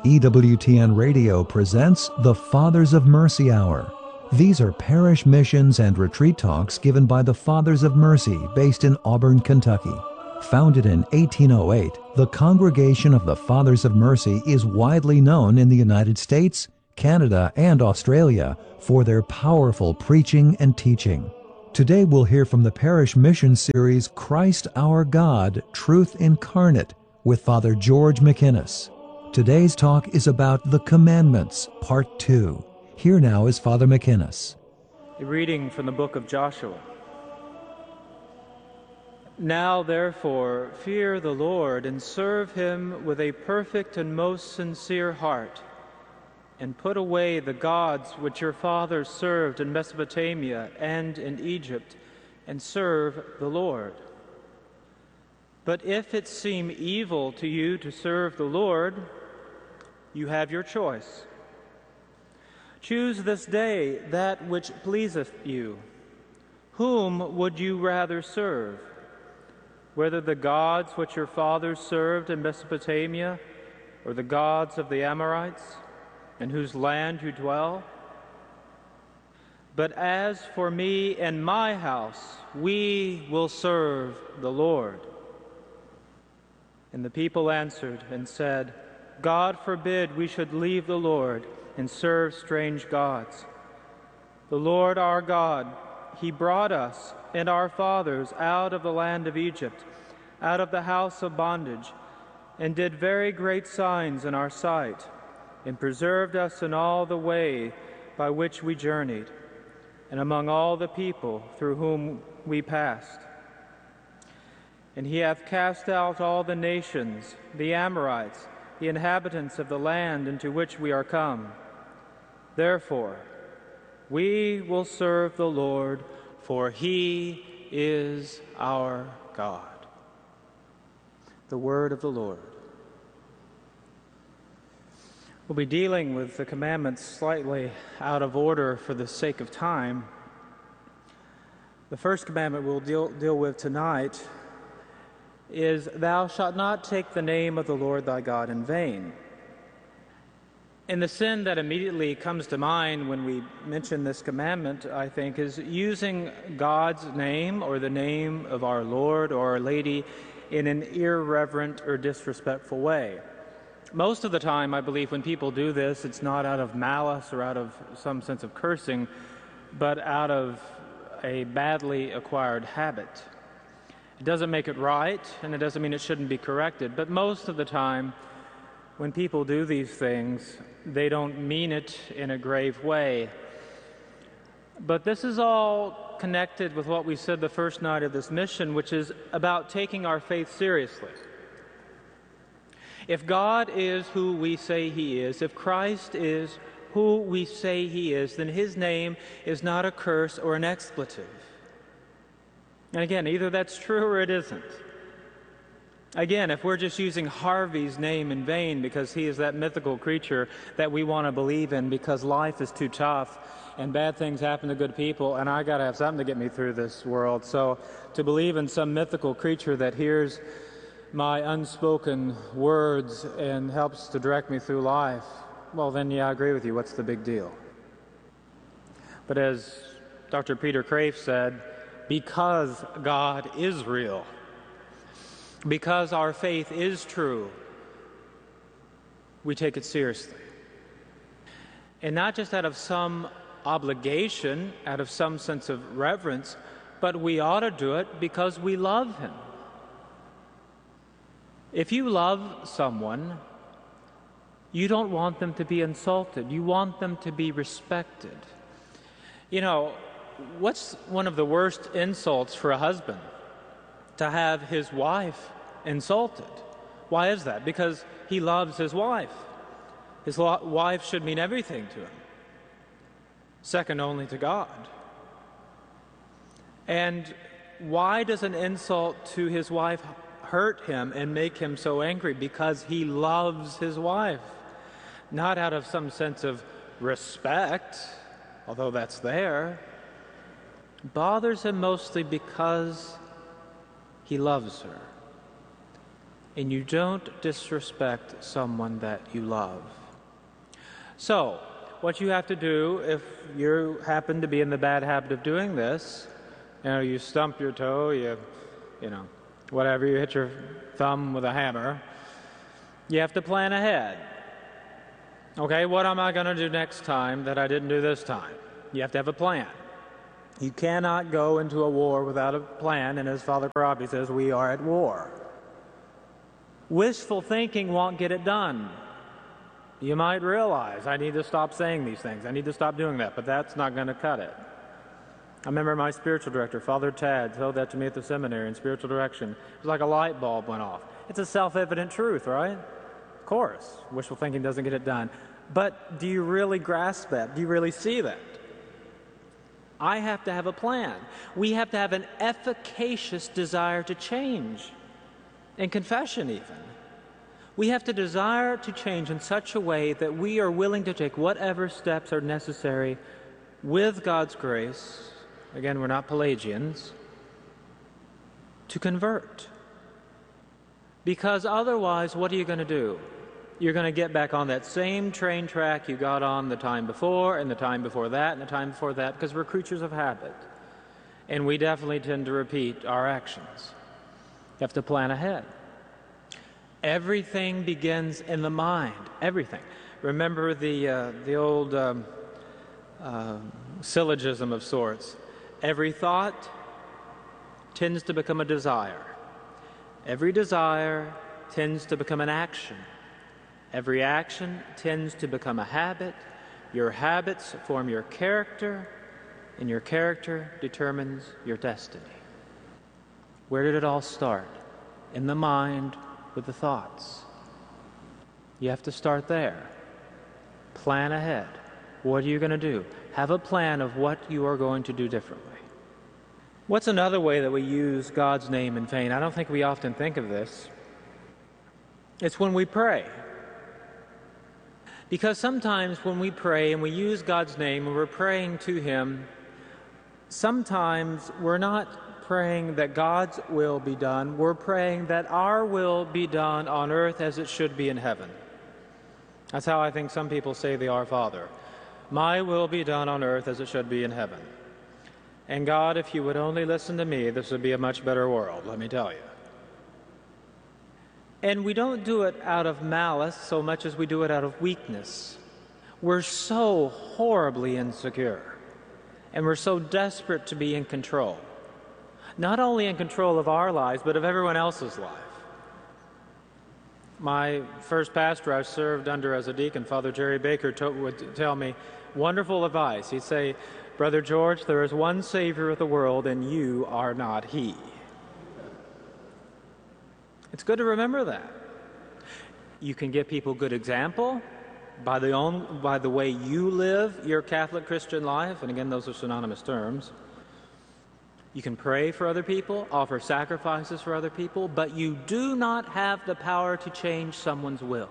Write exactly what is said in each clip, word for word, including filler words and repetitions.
E W T N Radio presents the Fathers of Mercy Hour. These are parish missions and retreat talks given by the Fathers of Mercy based in Auburn, Kentucky. Founded in eighteen oh eight, the Congregation of the Fathers of Mercy is widely known in the United States, Canada, and Australia for their powerful preaching and teaching. Today we'll hear from the parish mission series Christ Our God, Truth Incarnate with Father George McInnes. Today's talk is about the Commandments, Part two. Here now is Father McInnes. A reading from the book of Joshua. Now therefore fear the Lord and serve him with a perfect and most sincere heart, and put away the gods which your fathers served in Mesopotamia and in Egypt, and serve the Lord. But if it seem evil to you to serve the Lord, you have your choice. Choose this day that which pleaseth you. Whom would you rather serve? Whether the gods which your fathers served in Mesopotamia, or the gods of the Amorites, in whose land you dwell? But as for me and my house, we will serve the Lord. And the people answered and said, God forbid we should leave the Lord and serve strange gods. The Lord our God, he brought us and our fathers out of the land of Egypt, out of the house of bondage, and did very great signs in our sight, and preserved us in all the way by which we journeyed, and among all the people through whom we passed. And he hath cast out all the nations, the Amorites, the inhabitants of the land into which we are come. Therefore, we will serve the Lord, for he is our God. The word of the Lord. We'll be dealing with the commandments slightly out of order for the sake of time. The first commandment we'll deal, deal with tonight is, Thou shalt not take the name of the Lord thy God in vain. And the sin that immediately comes to mind when we mention this commandment, I think, is using God's name or the name of our Lord or Our Lady in an irreverent or disrespectful way. Most of the time, I believe, when people do this, it's not out of malice or out of some sense of cursing, but out of a badly acquired habit. It doesn't make it right, and it doesn't mean it shouldn't be corrected, but most of the time, when people do these things, they don't mean it in a grave way. But this is all connected with what we said the first night of this mission, which is about taking our faith seriously. If God is who we say he is, if Christ is who we say he is, then his name is not a curse or an expletive. And again, either that's true or it isn't. Again, if we're just using Harvey's name in vain because he is that mythical creature that we want to believe in because life is too tough and bad things happen to good people, and I got to have something to get me through this world. So to believe in some mythical creature that hears my unspoken words and helps to direct me through life, well then, yeah, I agree with you. What's the big deal? But as Doctor Peter Kreeft said, because God is real, because our faith is true, we take it seriously. And not just out of some obligation, out of some sense of reverence, but we ought to do it because we love him. If you love someone, you don't want them to be insulted. You want them to be respected. You know, what's one of the worst insults for a husband? To have his wife insulted. Why is that? Because he loves his wife. His lo- wife should mean everything to him, second only to God. And why does an insult to his wife hurt him and make him so angry? Because he loves his wife, not out of some sense of respect, although that's there. It bothers him mostly because he loves her. and you don't disrespect someone that you love. So, what you have to do if you happen to be in the bad habit of doing this, you know, you stump your toe, you, you know, whatever, you hit your thumb with a hammer, you have to plan ahead. Okay, what am I going to do next time that I didn't do this time? You have to have a plan. You cannot go into a war without a plan, and as Father Karabi says, we are at war. Wishful thinking won't get it done. You might realize, I need to stop saying these things, I need to stop doing that, but that's not going to cut it. I remember my spiritual director, Father Tad, told that to me at the seminary in spiritual direction. It was like a light bulb went off. It's a self-evident truth, right? Of course, wishful thinking doesn't get it done. But do you really grasp that? Do you really see that? I have to have a plan. We have to have an efficacious desire to change. In confession even. We have to desire to change in such a way that we are willing to take whatever steps are necessary with God's grace, again, we're not Pelagians, to convert. Because otherwise, what are you going to do? You're going to get back on that same train track you got on the time before, and the time before that, and the time before that, because we're creatures of habit. And we definitely tend to repeat our actions. You have to plan ahead. Everything begins in the mind. Everything. Remember the uh, the old um, uh, syllogism of sorts. Every thought tends to become a desire. Every desire tends to become an action. Every action tends to become a habit. Your habits form your character, and your character determines your destiny. Where did it all start? In the mind with the thoughts. You have to start there. Plan ahead. What are you going to do? Have a plan of what you are going to do differently. What's another way that we use God's name in vain? I don't think we often think of this. It's when we pray. Because sometimes when we pray and we use God's name and we're praying to Him, sometimes we're not praying that God's will be done. We're praying that our will be done on earth as it should be in heaven. That's how I think some people say the Our Father. My will be done on earth as it should be in heaven. And God, if you would only listen to me, this would be a much better world, let me tell you. And we don't do it out of malice so much as we do it out of weakness. We're so horribly insecure. And we're so desperate to be in control. Not only in control of our lives, but of everyone else's life. My first pastor I served under as a deacon, Father Jerry Baker, to, would tell me wonderful advice. He'd say, Brother George, there is one Savior of the world, and you are not He. It's good to remember that. You can give people good example by the, own, by the way you live your Catholic Christian life, and again, those are synonymous terms. You can pray for other people, offer sacrifices for other people, but you do not have the power to change someone's will.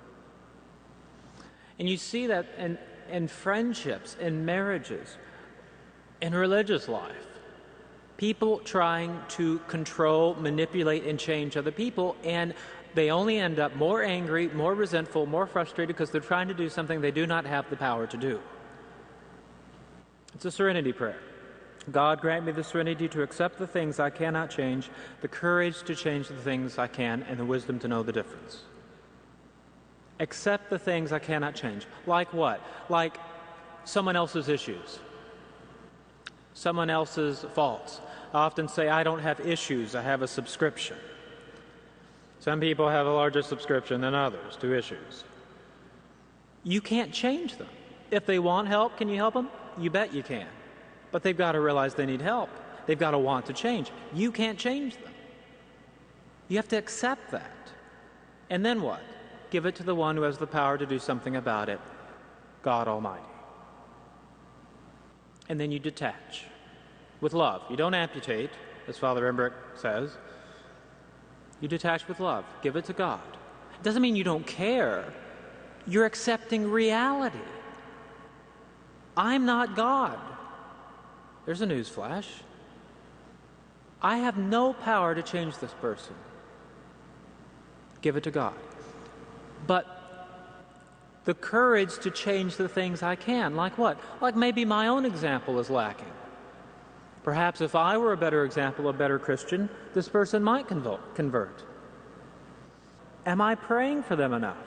And you see that in, in friendships, in marriages, in religious life. People trying to control, manipulate, and change other people, and they only end up more angry, more resentful, more frustrated because they're trying to do something they do not have the power to do. It's a serenity prayer. God, grant me the serenity to accept the things I cannot change, the courage to change the things I can, and the wisdom to know the difference. Accept the things I cannot change. Like what? Like someone else's issues, someone else's faults. I often say, I don't have issues, I have a subscription. Some people have a larger subscription than others to issues. You can't change them. If they want help, can you help them? You bet you can. But they've got to realize they need help. They've got to want to change. You can't change them. You have to accept that. And then what? Give it to the one who has the power to do something about it, God Almighty. And then you detach with love. You don't amputate, as Father Emmerich says. You detach with love. Give it to God. It doesn't mean you don't care. You're accepting reality. I'm not God. There's a news flash. I have no power to change this person. Give it to God. But the courage to change the things I can, like what? Like maybe my own example is lacking. Perhaps if I were a better example, a better Christian, this person might convert. Am I praying for them enough?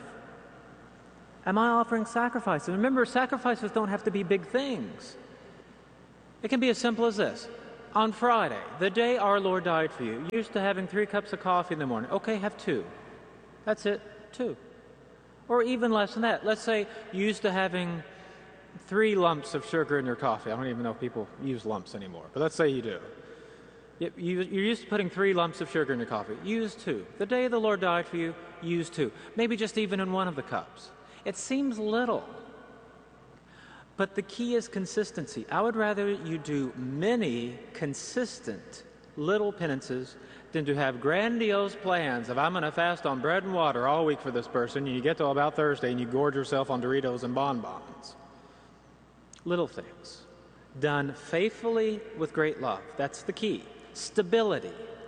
Am I offering sacrifices? Remember, sacrifices don't have to be big things. It can be as simple as this. On Friday, the day our Lord died for you, you're used to having three cups of coffee in the morning. Okay, have two. That's it, two. Or even less than that. Let's say you're used to having three lumps of sugar in your coffee. I don't even know if people use lumps anymore, but let's say you do. You're used to putting three lumps of sugar in your coffee. Use two. The day the Lord died for you, use two. Maybe just even in one of the cups. It seems little. But the key is consistency. I would rather you do many consistent little penances than to have grandiose plans of I'm going to fast on bread and water all week for this person, and you get to about Thursday and you gorge yourself on Doritos and bonbons. Little things done faithfully with great love. That's the key. Stability.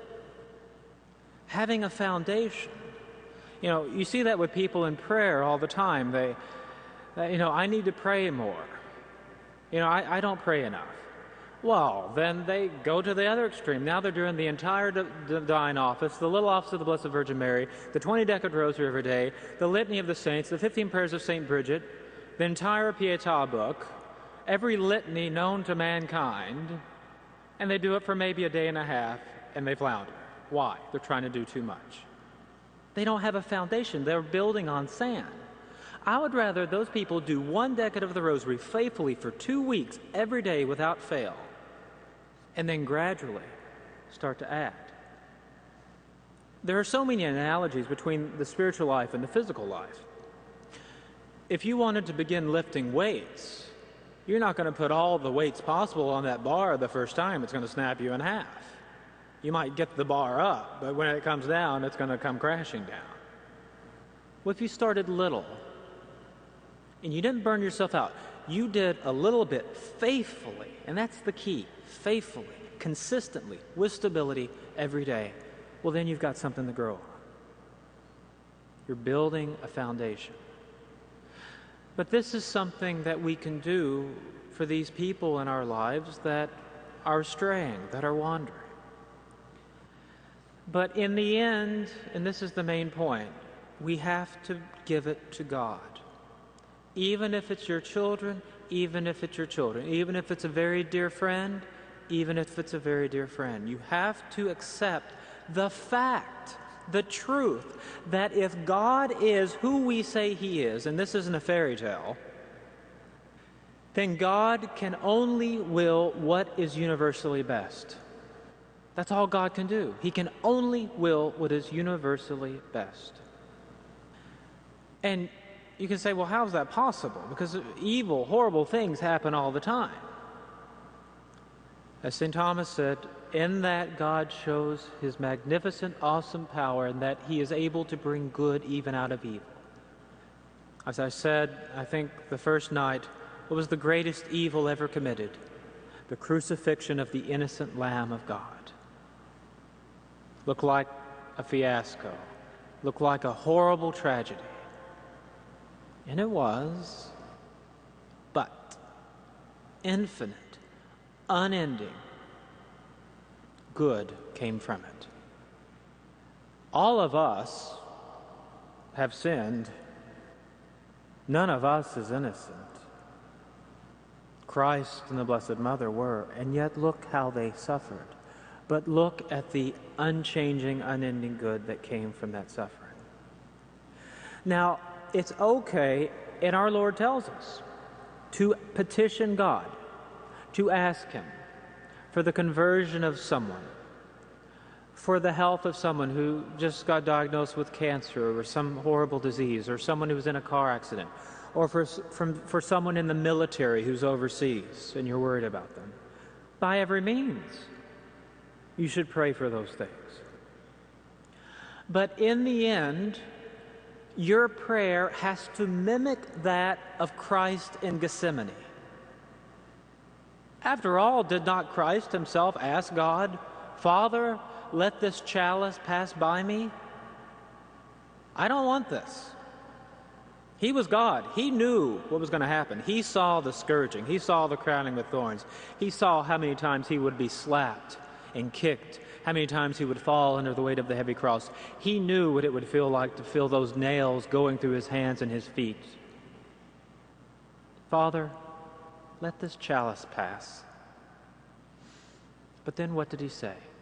Having a foundation. You know, you see that with people in prayer all the time. They, they you know, I need to pray more. You know, I, I don't pray enough. Well, then they go to the other extreme. Now they're doing the entire d- d- Divine Office, the Little Office of the Blessed Virgin Mary, the twenty-decade Rosary every day, the Litany of the Saints, the fifteen Prayers of Saint Bridget, the entire Pietà book, every litany known to mankind, and they do it for maybe a day and a half, and they flounder. Why? They're trying to do too much. They don't have a foundation. They're building on sand. I would rather those people do one decade of the Rosary faithfully for two weeks, every day without fail, and then gradually start to add. There are so many analogies between the spiritual life and the physical life. If you wanted to begin lifting weights, you're not going to put all the weights possible on that bar the first time. It's going to snap you in half. You might get the bar up, but when it comes down, it's going to come crashing down. What if you started little and you didn't burn yourself out? You did a little bit faithfully, and that's the key, faithfully, consistently, with stability every day. Well, then you've got something to grow on. You're building a foundation. But this is something that we can do for these people in our lives that are straying, that are wandering. But in the end, and this is the main point, we have to give it to God. Even if it's your children, even if it's your children, even if it's a very dear friend, even if it's a very dear friend, you have to accept the fact, the truth, that if God is who we say He is, and this isn't a fairy tale, then God can only will what is universally best. That's all God can do. He can only will what is universally best. And you can say, well, how is that possible? Because evil, horrible things happen all the time. As Saint Thomas said, in that God shows His magnificent, awesome power, and that He is able to bring good even out of evil. As I said, I think the first night, what was the greatest evil ever committed? The crucifixion of the innocent Lamb of God. Looked like a fiasco. Looked like a horrible tragedy. And it was, but infinite, unending good came from it. All of us have sinned. None of us is innocent. Christ and the Blessed Mother were, and yet look how they suffered. But look at the unchanging, unending good that came from that suffering. Now, it's okay, and our Lord tells us, to petition God, to ask Him for the conversion of someone, for the health of someone who just got diagnosed with cancer or some horrible disease, or someone who was in a car accident, or for, from, for someone in the military who's overseas and you're worried about them. By every means, you should pray for those things. But in the end, your prayer has to mimic that of Christ in Gethsemane. After all, did not Christ Himself ask God, Father, let this chalice pass by me? I don't want this. He was God. He knew what was going to happen. He saw the scourging. He saw the crowning with thorns. He saw how many times he would be slapped and kicked, how many times he would fall under the weight of the heavy cross. He knew what it would feel like to feel those nails going through his hands and his feet. Father, let this chalice pass. But then what did he say?